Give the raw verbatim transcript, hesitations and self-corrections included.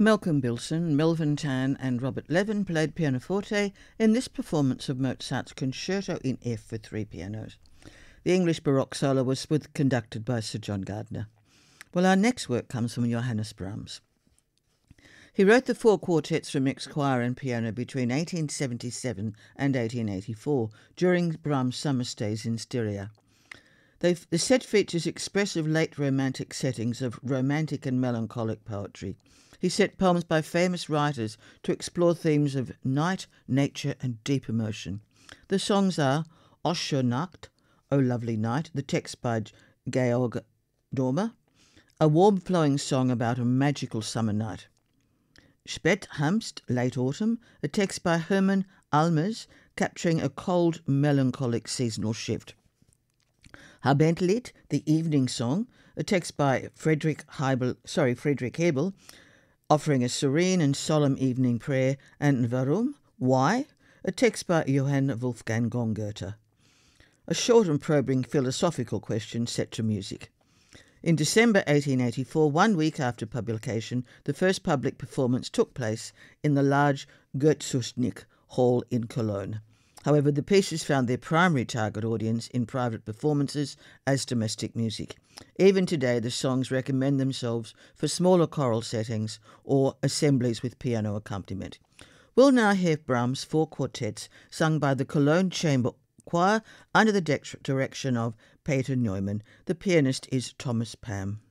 Malcolm Bilson, Melvin Tan and Robert Levin played pianoforte in this performance of Mozart's Concerto in F for three pianos. The English Baroque solo was with, conducted by Sir John Gardner. Well, our next work comes from Johannes Brahms. He wrote the four quartets for mixed choir and piano between eighteen seventy-seven and eighteen eighty-four, during Brahms' summer stays in Styria. They've, the set features expressive late romantic settings of romantic and melancholic poetry. He set poems by famous writers to explore themes of night, nature and deep emotion. The songs are O schöne Nacht, O Lovely Night, the text by Georg Dormer, a warm flowing song about a magical summer night. Spätherbst, Late Autumn, a text by Hermann Almers, capturing a cold, melancholic seasonal shift. Abendlied, the Evening Song, a text by Friedrich Hebel, sorry, Friedrich Hebel, offering a serene and solemn evening prayer, and Warum? Why? A text by Johann Wolfgang von Goethe. A short and probing philosophical question set to music. In December eighteen eighty-four, one week after publication, the first public performance took place in the large Goethe-Schuschnigg Hall in Cologne. However, the pieces found their primary target audience in private performances as domestic music. Even today, the songs recommend themselves for smaller choral settings or assemblies with piano accompaniment. We'll now hear Brahms' four quartets sung by the Cologne Chamber Choir under the direction of Peter Neumann. The pianist is Thomas Pam.